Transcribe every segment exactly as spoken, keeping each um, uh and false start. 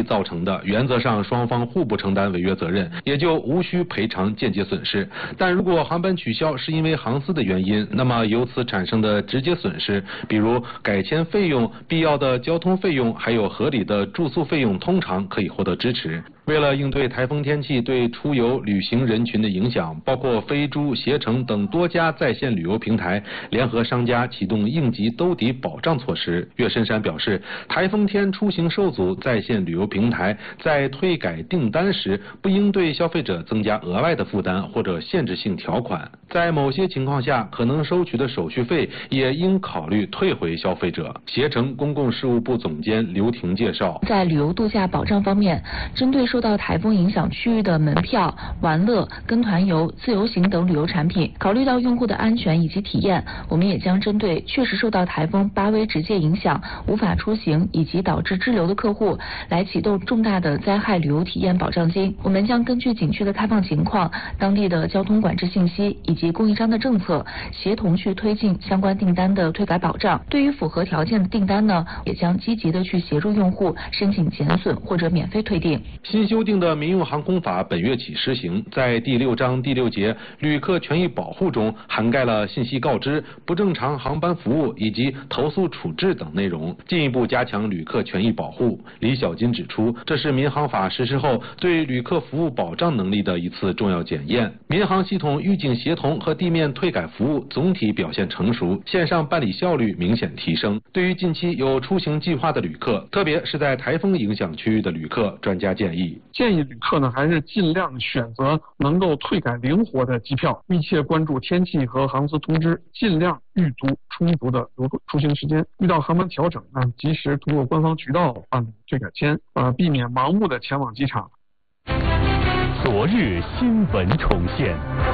造成的，原则上双方互不承担违约责任，也就无需赔偿间接损失。但如果航班取消是因为航司的原因，那么由此产生的直接损失，比如改签费用、必要的交通费用，还有合理的住宿费用，通常可以获得支持。为了应对台风天气对出游旅行人群的影响，包括飞猪、携程等多家在线旅游平台联合商家启动应急兜底保障措施。岳深山表示，台风天出行受阻，在线旅游平台在退改订单时，不应对消费者增加额外的负担或者限制性条款。在某些情况下，可能收取的手续费也应考虑退回消费者。携程公共事务部总监刘婷介绍， 在旅游度假保障方面，针对受到台风影响区域的门票、玩乐、跟团游、自由行等旅游产品，考虑到用户的安全以及体验，我们也将针对确实受到台风八威直接影响、无法出行以及导致滞留的客户，来启动重大的灾害旅游体验保障金。我们将根据景区的开放情况、当地的交通管制信息以及供应商的政策，协同去推进相关订单的退改保障。对于符合条件的订单呢，也将积极的去协助用户申请减损或者免费退订。 新修订的民用航空法本月起施行，在第六章第六节旅客权益保护中涵盖了信息告知、不正常航班服务以及投诉处置等内容，进一步加强旅客权益保护。李小金指出，这是民航法实施后对旅客服务保障能力的一次重要检验。民航系统预警协同和地面退改服务总体表现成熟，线上办理效率明显提升。对于近期有出行计划的旅客，特别是在台风影响区域的旅客，专家建议建议旅客呢还是尽量选择能够退改灵活的机票，密切关注天气和航司通知，尽量预读充足的出行时间。遇到航班调整呢，及时通过官方渠道办理退改签，呃，避免盲目的前往机场。 昨日新闻重现，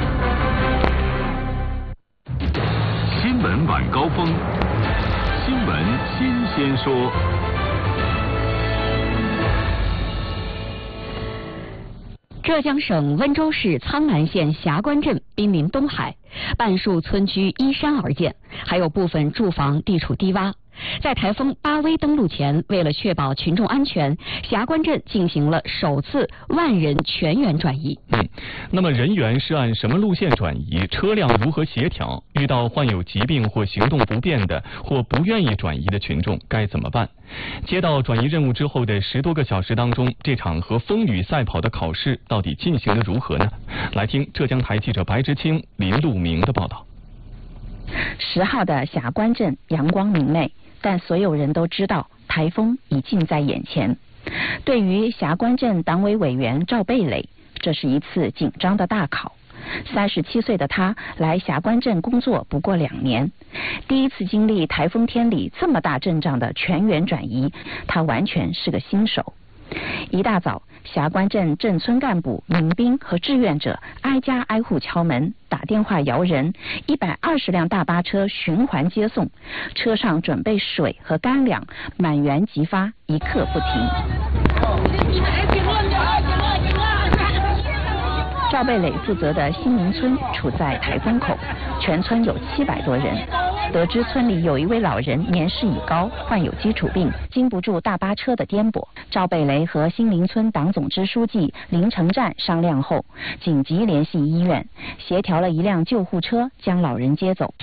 新闻晚高峰，新闻新鲜说。 浙江省温州市苍南县霞关镇濒临东海，半数村居依山而建，还有部分住房地处低洼。在台风八威登陆前，为了确保群众安全，霞关镇进行了首次万人全员转移。 嗯，那么人员是按什么路线转移？车辆如何协调？遇到患有疾病或行动不便的或不愿意转移的群众该怎么办？接到转移任务之后的十多个小时当中，这场和风雨赛跑的考试到底进行得如何呢？来听浙江台记者白之清、林路明的报道。 十号的霞关镇阳光明媚，但所有人都知道台风已近在眼前。对于霞关镇党委委员赵贝磊，这是一次紧张的大考。三十七岁的他来霞关镇工作不过两年，第一次经历台风天里这么大阵仗的全员转移，他完全是个新手。一大早，霞关镇镇村干部、民兵和志愿者挨家挨户敲门，打电话摇人，一百二十辆大巴车循环接送，车上准备水和干粮，满员即发，一刻不停。赵贝磊负责的新民村处在台风口，全村有七百多人。得知村里有一位老人年事已高，患有基础病，经不住大巴车的颠簸。赵贝雷和新民村党总支书记林成战商量后，紧急联系医院，协调了一辆救护车将老人接走。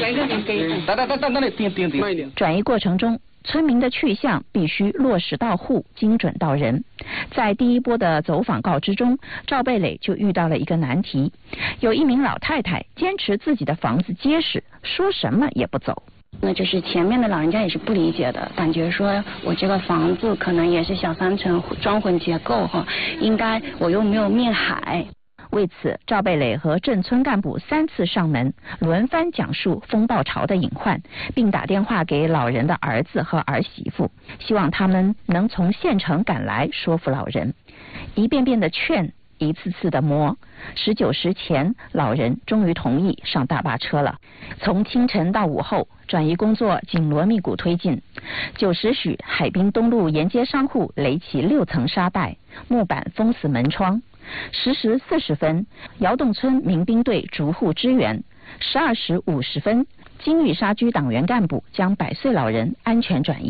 转移过程中，村民的去向必须落实到户，精准到人。在第一波的走访告知中，赵贝磊就遇到了一个难题，有一名老太太坚持自己的房子结实，说什么也不走。 那就是前面的老人家也是不理解的，感觉说我这个房子可能也是小三层装混结构哈，应该我又没有面海。 为此，赵贝磊和镇村干部三次上门，轮番讲述风暴潮的隐患，并打电话给老人的儿子和儿媳妇，希望他们能从县城赶来说服老人。一遍遍的劝，一次次的磨，十九时前，老人终于同意上大巴车了。从清晨到午后，转移工作紧锣密鼓推进。九时许，海滨东路沿街商户垒起六层沙袋，木板封死门窗。十时四十分，窑洞村民兵队逐户支援。十二时五十分，金玉沙居党员干部将百岁老人安全转移。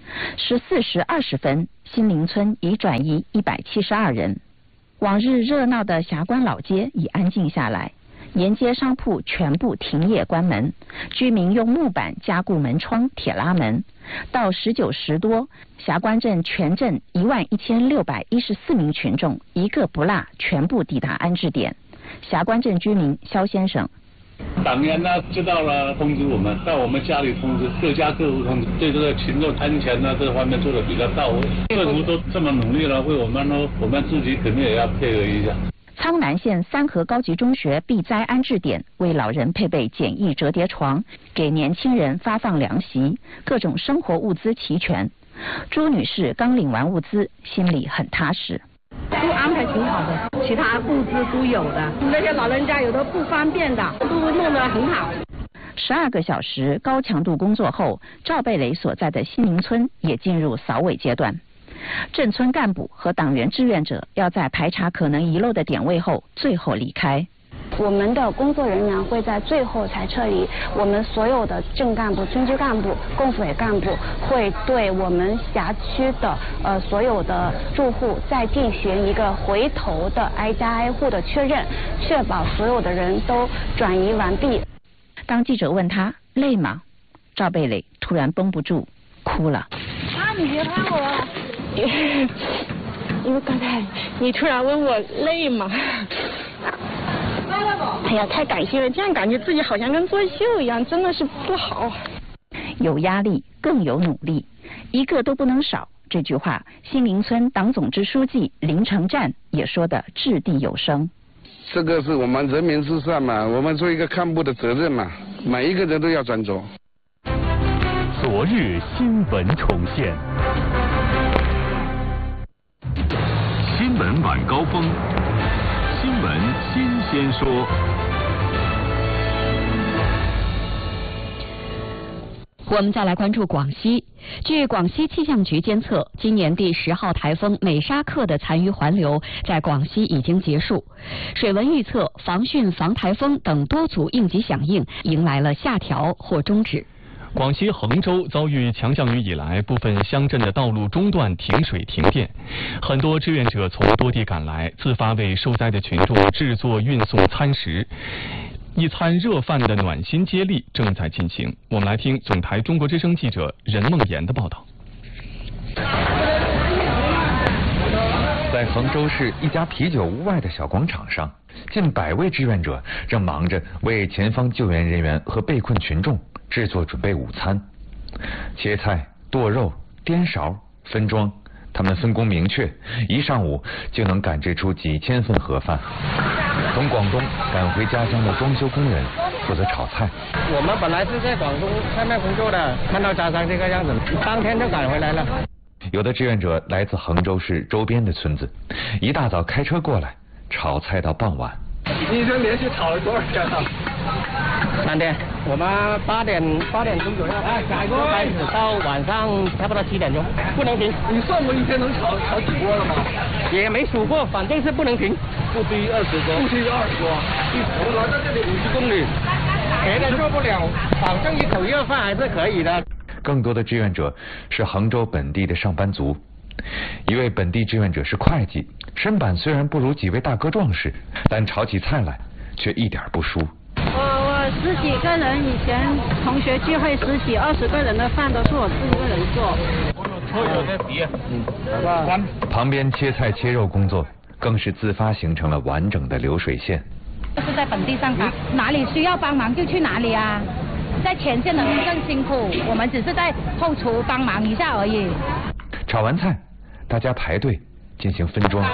十四时二十分，新林村已转移一百七十二人。往日热闹的霞关老街已安静下来，沿街商铺全部停业关门，居民用木板加固门窗、铁拉门。到十九时多，霞关镇全镇一万一千六百一十四名群众一个不落全部抵达安置点。霞关镇居民肖先生。 党员呢知道了通知我们，到我们家里通知，各家各户通知，对这个群众安全呢这方面做的比较到位。政府都这么努力了，为我们呢，我们自己肯定也要配合一下。 苍南县三河高级中学避灾安置点为老人配备简易折叠床，给年轻人发放凉席，各种生活物资齐全。朱女士刚领完物资，心里很踏实。 都安排挺好的，其他物资都有的，那些老人家有的不方便的，都弄得很好。 十二个小时高强度工作后，赵贝雷所在的新林村也进入扫尾阶段。镇村干部和党员志愿者要在排查可能遗漏的点位后，最后离开。 我们的工作人员会在最后才撤离，我们所有的镇干部、村支干部、共辅委干部会对我们辖区的呃所有的住户再进行一个回头的挨家挨户的确认，确保所有的人都转移完毕。 当记者问他累吗，赵贝雷突然绷不住哭了。 啊，你别怕我，因为刚才你突然问我累吗？哎呀，太感谢了！这样感觉自己好像跟作秀一样，真的是不好。 有压力，更有努力，一个都不能少。这句话，新林村党总支书记林成战也说得掷地有声。 这个是我们人民至上嘛，我们做一个干部的责任嘛，每一个人都要专注。 昨日新闻重现， 新闻晚高峰。新闻新鲜说， 我们再来关注广西。据广西气象局监测，今年第十号台风美沙克的残余环流在广西已经结束，水文预测、防汛、防台风等多组应急响应迎来了下调或终止。 广西衡州遭遇强降雨以来，部分乡镇的道路中断停水停电，很多志愿者从多地赶来，自发为受灾的群众制作运送餐食。一餐热饭的暖心接力正在进行。我们来听总台中国之声记者任梦妍的报道。 在衡州市一家啤酒屋外的小广场上，近百位志愿者正忙着为前方救援人员和被困群众制作准备午餐，切菜、剁肉、颠勺、分装，他们分工明确，一上午就能赶制出几千份盒饭。从广东赶回家乡的装修工人负责炒菜。 我们本来是在广东开卖工作的，看到家乡这个样子，当天就赶回来了。 有的志愿者来自衡州市周边的村子，一大早开车过来，炒菜到傍晚。 你这连续炒了多少天啊？三天，我们八点八点钟左右哎，改锅开始到晚上差不多七点钟，不能停。 你算过一天能炒炒几锅了吗？ 也没数过，反正是不能停， 不低二十锅，不低二十锅。我来到这里五十公里， 别的做不了，保证一口热饭还是可以的。 更多的志愿者是衡州本地的上班族。一位本地志愿者是会计，身板虽然不如几位大哥壮实，但炒起菜来却一点不输。 我我十几个人，以前同学聚会十几二十个人的饭都是我自己一个人做。 嗯，旁边切菜切肉工作更是自发形成了完整的流水线。 是在本地上岗，哪里需要帮忙就去哪里啊。在前线的人更辛苦，我们只是在后厨帮忙一下而已。 炒完菜，大家排队进行分装。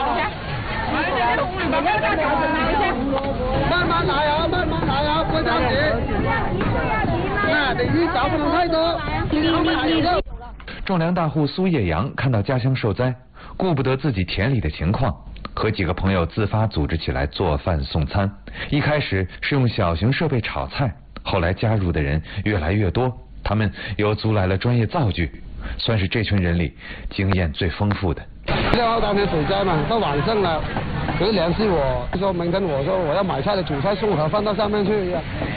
慢慢来啊，慢慢来啊，不着急。那你一勺不能太多。 种粮大户苏叶阳看到家乡受灾，顾不得自己田里的情况，和几个朋友自发组织起来做饭送餐。一开始是用小型设备炒菜，后来加入的人越来越多，他们又租来了专业灶具，算是这群人里经验最丰富的。 六号当天水灾嘛，到晚上了，可是联系我说明天我说我要买菜的煮菜送盒放到上面去。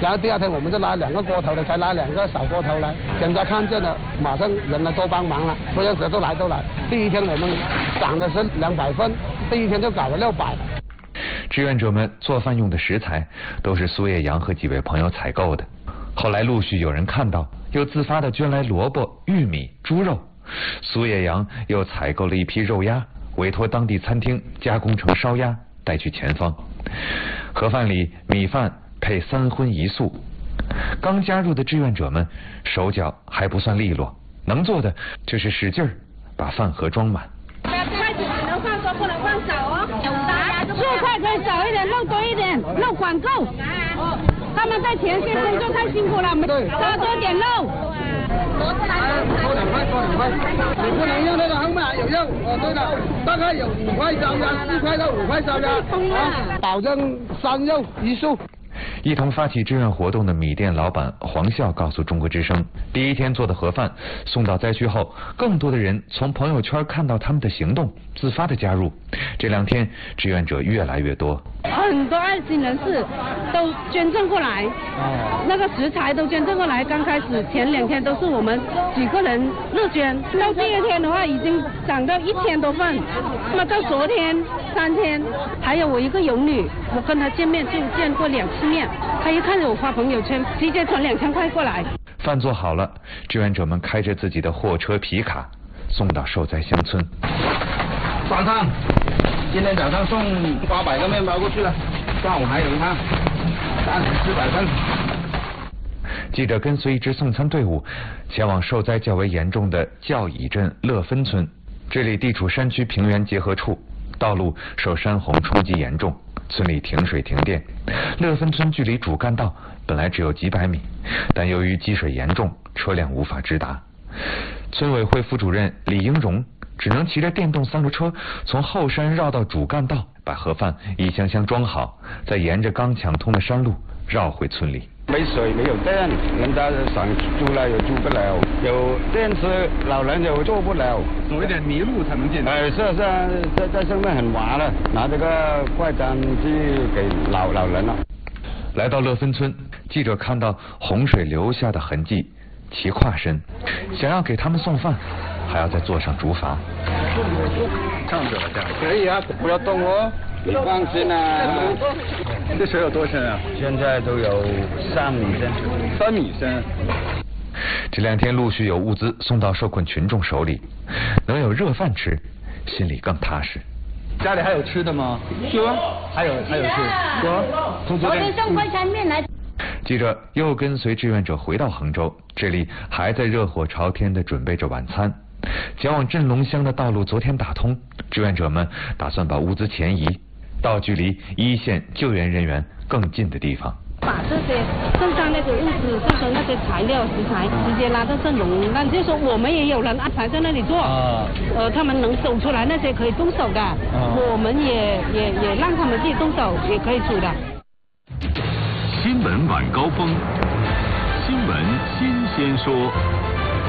然后第二天我们就拉两个锅头的，才拉两个小锅头来，人家看见了，马上人呢都帮忙了，所有人都来都来。第一天我们涨的是两百份，第一天就搞了六百。 志愿者们做饭用的食材都是苏叶阳和几位朋友采购的，后来陆续有人看到，又自发的捐来萝卜、玉米、猪肉。苏叶阳又采购了一批肉鸭，委托当地餐厅加工成烧鸭，带去前方。盒饭里米饭配三荤一素。刚加入的志愿者们手脚还不算利落，能做的就是使劲儿把饭盒装满。 菜只能放多，不能放少哦。素菜可以少一点，肉多一点，肉管够。他们在前线工作太辛苦了，少多点肉。 多两块，多两块，你不能用那个横码，有用。哦，对了，大概有五块烧鸭，四块到五块烧鸭，啊，保证三肉一素。 一同发起志愿活动的米店老板黄笑告诉中国之声，第一天做的盒饭送到灾区后，更多的人从朋友圈看到他们的行动，自发的加入。这两天志愿者越来越多， 很多爱心人士都捐赠过来，那个食材都捐赠过来。刚开始前两天都是我们几个人热捐，到第二天的话已经涨到一千多份，那么到昨天三天，还有我一个养女，我跟她见面就见过两次面，她一看着我发朋友圈，直接传两千块过来。 饭做好了，志愿者们开着自己的货车皮卡送到受灾乡村。 早上，今天早上送八百个面包过去了，下午还有一趟，三四百份。 记者跟随一支送餐队伍前往受灾较为严重的教乙镇乐芬村，这里地处山区平原结合处，道路受山洪冲击严重，村里停水停电。乐芬村距离主干道本来只有几百米，但由于积水严重，车辆无法直达。村委会副主任李英荣只能骑着电动三轮车从后山绕到主干道，把盒饭一箱箱装好，再沿着刚抢通的山路绕回村里。 没水没有电，人家想住了又住不了，有电车老人又坐不了， 走一点迷路才能进。 哎，是是，在在上面很麻了，拿这个快餐去给老老人了。 来到乐芬村，记者看到洪水留下的痕迹，骑跨身，想要给他们送饭，还要再坐上竹筏。 上去了，这样可以啊，不要动哦。你放心啊， 这水有多深啊？ 现在都有三米深， 三米深。 这两天陆续有物资送到受困群众手里，能有热饭吃，心里更踏实。 家里还有吃的吗？有啊，还有还有吃，有。 我给送快餐面来。 记者又跟随志愿者回到衡州，这里还在热火朝天地准备着晚餐。前往镇龙乡的道路昨天打通，志愿者们打算把物资前移到距离一线救援人员更近的地方。 把这些镇上那个物资，就是那些材料食材，直接拉到镇龙，那就是说我们也有人安排在那里做，啊、呃，他们能走出来那些可以动手的，啊、我们也也也让他们自己动手，也可以煮的。 新闻晚高峰，新闻新鲜说。